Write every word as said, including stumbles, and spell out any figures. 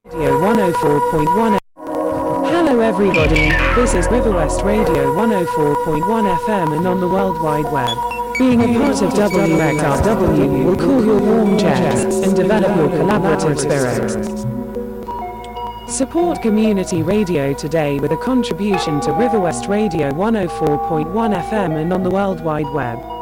Radio one oh four point one. Hello everybody, this is Riverwest Radio one oh four point one F M and on the World Wide Web. Being a part of W X R W will cool your warm chest and develop your collaborative spirit. Support community radio today with a contribution to Riverwest Radio one oh four point one F M and on the World Wide Web.